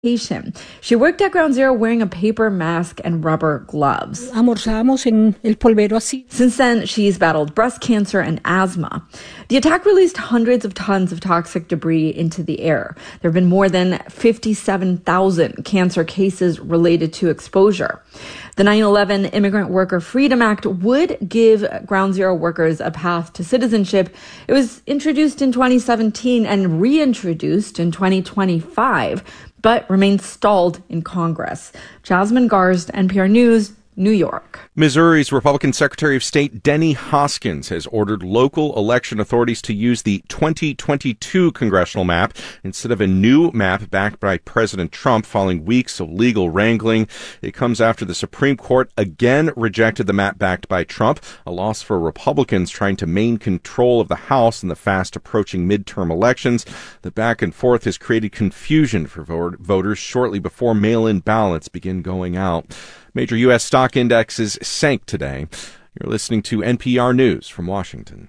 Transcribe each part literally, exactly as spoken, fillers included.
She worked at Ground Zero wearing a paper mask and rubber gloves. Almorzamos en el polvero así. Since then, she's battled breast cancer and asthma. The attack released hundreds of tons of toxic debris into the air. There have been more than fifty-seven thousand cancer cases related to exposure. The nine eleven Immigrant Worker Freedom Act would give Ground Zero workers a path to citizenship. It was introduced in twenty seventeen and reintroduced in twenty twenty-five, but remains stalled in Congress. Jasmine Garst, N P R News, New York. Missouri's Republican Secretary of State Denny Hoskins has ordered local election authorities to use the twenty twenty-two congressional map instead of a new map backed by President Trump following weeks of legal wrangling. It comes after the Supreme Court again rejected the map backed by Trump, a loss for Republicans trying to maintain control of the House in the fast-approaching midterm elections. The back and forth has created confusion for voters shortly before mail-in ballots begin going out. Major U S stock indexes sank today. You're listening to N P R News from Washington.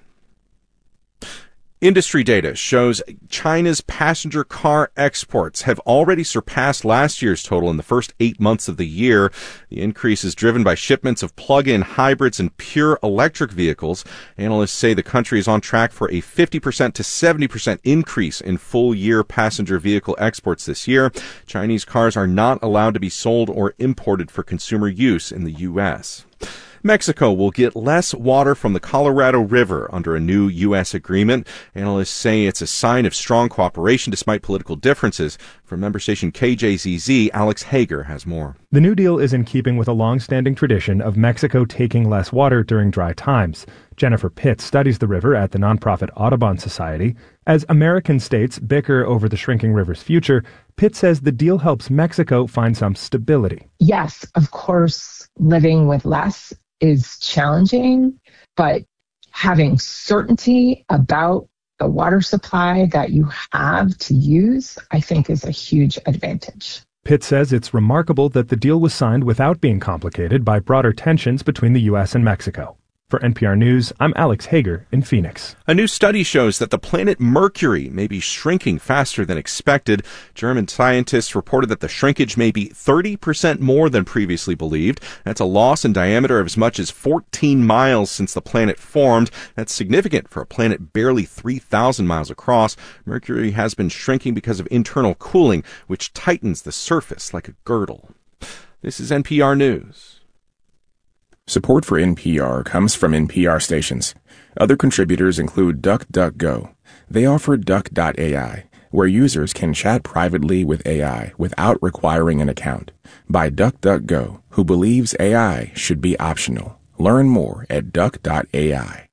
Industry data shows China's passenger car exports have already surpassed last year's total in the first eight months of the year. The increase is driven by shipments of plug-in hybrids and pure electric vehicles. Analysts say the country is on track for a fifty percent to seventy percent increase in full-year passenger vehicle exports this year. Chinese cars are not allowed to be sold or imported for consumer use in the U S Mexico will get less water from the Colorado River under a new U S agreement. Analysts say it's a sign of strong cooperation despite political differences. From member station K J Z Z, Alex Hager has more. The new deal is in keeping with a long-standing tradition of Mexico taking less water during dry times. Jennifer Pitts studies the river at the nonprofit Audubon Society. As American states bicker over the shrinking river's future, Pitts says the deal helps Mexico find some stability. Yes, of course, living with less is challenging, but having certainty about the water supply that you have to use, I think, is a huge advantage. Pitt says it's remarkable that the deal was signed without being complicated by broader tensions between the U S and Mexico. For N P R News, I'm Alex Hager in Phoenix. A new study shows that the planet Mercury may be shrinking faster than expected. German scientists reported that the shrinkage may be thirty percent more than previously believed. That's a loss in diameter of as much as fourteen miles since the planet formed. That's significant for a planet barely three thousand miles across. Mercury has been shrinking because of internal cooling, which tightens the surface like a girdle. This is N P R News. Support for N P R comes from N P R stations. Other contributors include DuckDuckGo. They offer Duck dot A I, where users can chat privately with A I without requiring an account. By DuckDuckGo, who believes A I should be optional. Learn more at Duck dot A I.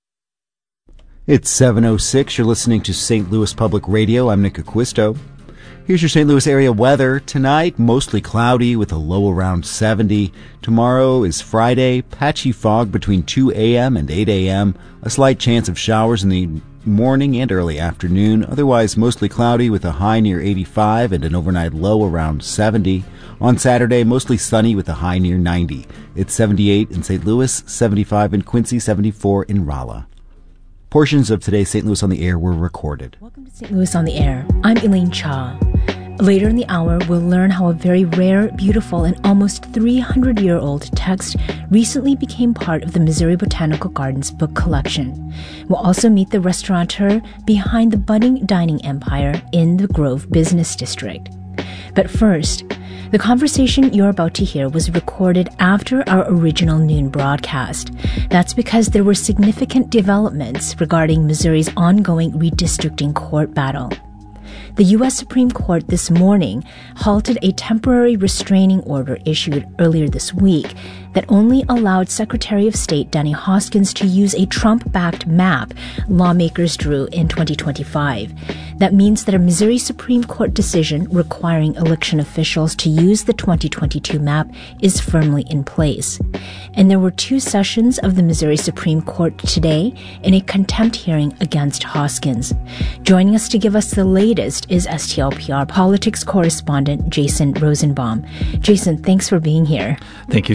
It's seven oh six. You're listening to Saint Louis Public Radio. I'm Nick Acquisto. Here's your Saint Louis area weather. Tonight, mostly cloudy with a low around seventy. Tomorrow is Friday, patchy fog between two a.m. and eight a.m. A slight chance of showers in the morning and early afternoon. Otherwise, mostly cloudy with a high near eighty-five and an overnight low around seventy. On Saturday, mostly sunny with a high near ninety. It's seventy-eight in Saint Louis, seventy-five in Quincy, seventy-four in Rolla. Portions of today's Saint Louis on the Air were recorded. Welcome to Saint Louis on the Air. I'm Elaine Cha. Later in the hour, we'll learn how a very rare, beautiful, and almost three hundred year old text recently became part of the Missouri Botanical Gardens book collection. We'll also meet the restaurateur behind the budding dining empire in the Grove Business District. But first, the conversation you're about to hear was recorded after our original noon broadcast. That's because there were significant developments regarding Missouri's ongoing redistricting court battle. The U S Supreme Court this morning halted a temporary restraining order issued earlier this week that only allowed Secretary of State Denny Hoskins to use a Trump-backed map lawmakers drew in twenty twenty-five. That means that a Missouri Supreme Court decision requiring election officials to use the twenty twenty-two map is firmly in place. And there were two sessions of the Missouri Supreme Court today in a contempt hearing against Hoskins. Joining us to give us the latest is S T L P R politics correspondent Jason Rosenbaum. Jason, thanks for being here. Thank you so much for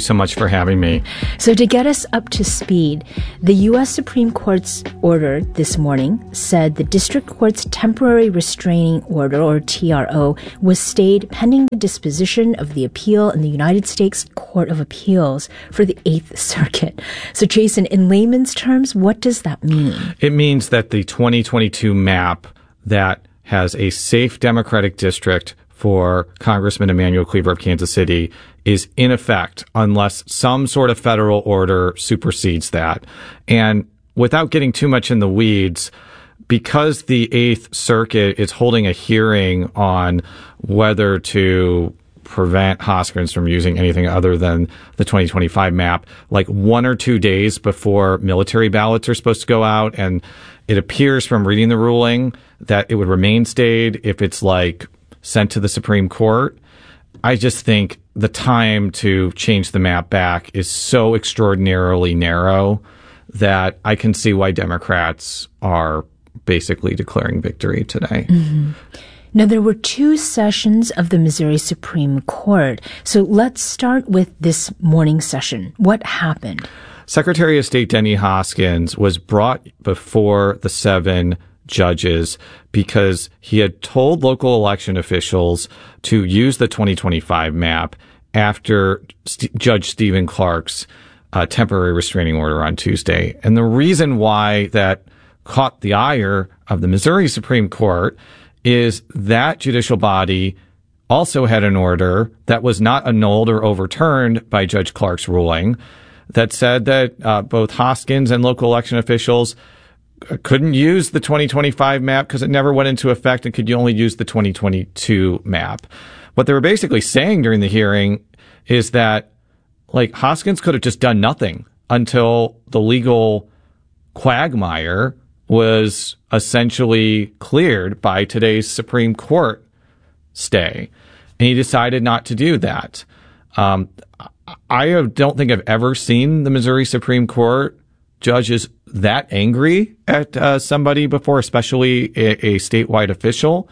having me. So to get us up to speed, the U S Supreme Court's order this morning said the District Court's temporary restraining order, or T R O, was stayed pending the disposition of the appeal in the United States Court of Appeals for the Eighth Circuit. So Jason, in layman's terms, what does that mean? It means that the twenty twenty-two map that has a safe Democratic district for Congressman Emanuel Cleaver of Kansas City is in effect unless some sort of federal order supersedes that. And without getting too much in the weeds, because the Eighth Circuit is holding a hearing on whether to prevent Hoskins from using anything other than the twenty twenty-five map, like one or two days before military ballots are supposed to go out, and it appears from reading the ruling that it would remain stayed if it's like sent to the Supreme Court. I just think the time to change the map back is so extraordinarily narrow that I can see why Democrats are basically declaring victory today. Mm-hmm. Now, there were two sessions of the Missouri Supreme Court. So let's start with this morning session. What happened? Secretary of State Denny Hoskins was brought before the seven judges because he had told local election officials to use the twenty twenty-five map after St- Judge Stephen Clark's uh, temporary restraining order on Tuesday. And the reason why that caught the ire of the Missouri Supreme Court is that judicial body also had an order that was not annulled or overturned by Judge Clark's ruling that said that uh, both Hoskins and local election officials couldn't use the twenty twenty-five map because it never went into effect and could only use the twenty twenty-two map. What they were basically saying during the hearing is that, like, Hoskins could have just done nothing until the legal quagmire was essentially cleared by today's Supreme Court stay. And he decided not to do that. Um, I don't think I've ever seen the Missouri Supreme Court judges that angry at uh, somebody before, especially a, a statewide official.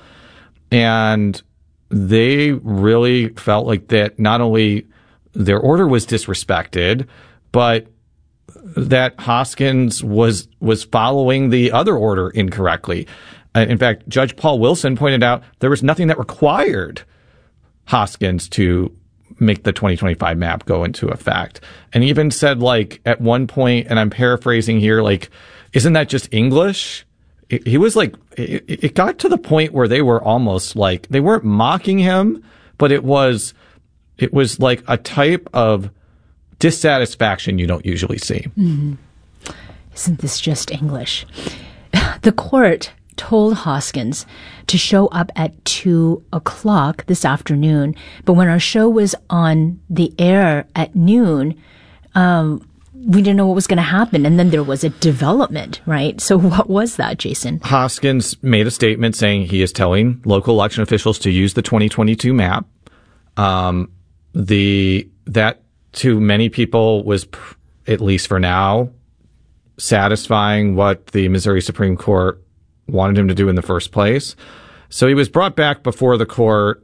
And they really felt like that not only their order was disrespected, but that Hoskins was was following the other order incorrectly. Uh, in fact, Judge Paul Wilson pointed out there was nothing that required Hoskins to make the twenty twenty-five map go into effect. And even said, like, at one point, and I'm paraphrasing here, like, isn't that just English? It, he was like, it, it got to the point where they were almost like, they weren't mocking him, but it was, it was like a type of dissatisfaction you don't usually see. Mm-hmm. Isn't this just English? The court told Hoskins to show up at two o'clock this afternoon, but when our show was on the air at noon, um, we didn't know what was going to happen, and then there was a development, right? So what was that, Jason? Hoskins made a statement saying he is telling local election officials to use the twenty twenty-two map. Um, the that to many people was, at least for now, satisfying what the Missouri Supreme Court wanted him to do in the first place. So he was brought back before the court,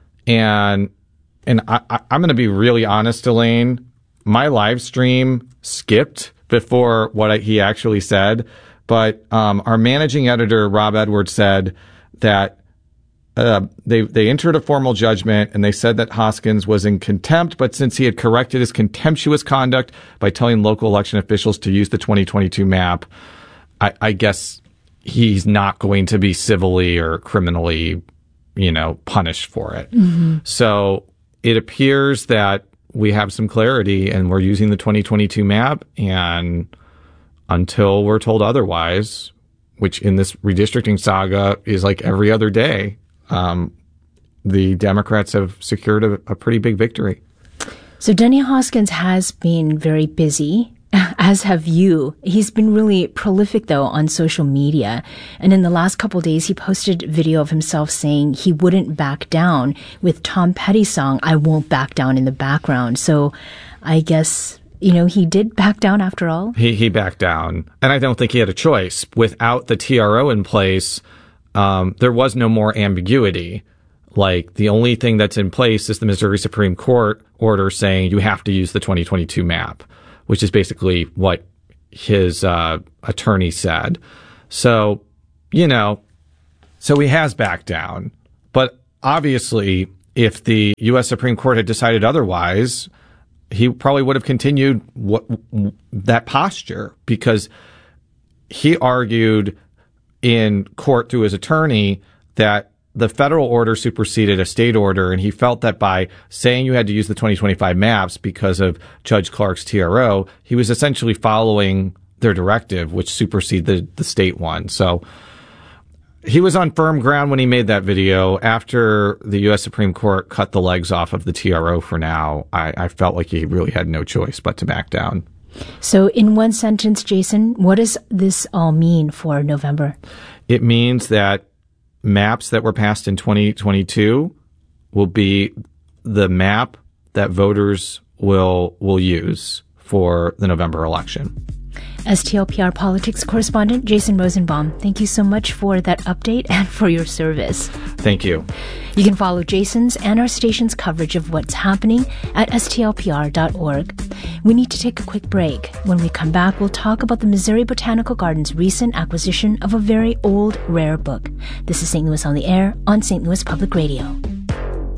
and and I, I, I'm going to be really honest, Elaine. My live stream skipped before what I, he actually said, but um, our managing editor, Rob Edwards, said that uh, they they entered a formal judgment, and they said that Hoskins was in contempt, but since he had corrected his contemptuous conduct by telling local election officials to use the twenty twenty-two map, I, I guess he's not going to be civilly or criminally, you know, punished for it. Mm-hmm. So it appears that we have some clarity and we're using the twenty twenty-two map, and until we're told otherwise, which in this redistricting saga is like every other day, um, the Democrats have secured a, a pretty big victory. So Denny Hoskins has been very busy, as have you. He's been really prolific, though, on social media. And in the last couple of days, he posted a video of himself saying he wouldn't back down, with Tom Petty's song, I Won't Back Down, in the background. So I guess, you know, he did back down after all. He he backed down. And I don't think he had a choice. Without the T R O in place, um, there was no more ambiguity. Like, the only thing that's in place is the Missouri Supreme Court order saying you have to use the twenty twenty-two map, which is basically what his uh, attorney said. So, you know, so he has backed down. But obviously, if the U S Supreme Court had decided otherwise, he probably would have continued what, that posture, because he argued in court through his attorney that the federal order superseded a state order, and he felt that by saying you had to use the twenty twenty-five maps because of Judge Clark's T R O, he was essentially following their directive, which superseded the, the state one. So he was on firm ground when he made that video. After the U S Supreme Court cut the legs off of the T R O for now, I, I felt like he really had no choice but to back down. So in one sentence, Jason, what does this all mean for November? It means that maps that were passed in twenty twenty-two will be the map that voters will will use for the November election. S T L P R politics correspondent Jason Rosenbaum, thank you so much for that update and for your service. Thank you. You can follow Jason's and our station's coverage of what's happening at S T L P R dot org. We need to take a quick break. When we come back, we'll talk about the Missouri Botanical Gardens' recent acquisition of a very old, rare book. This is Saint Louis on the Air on Saint Louis Public Radio.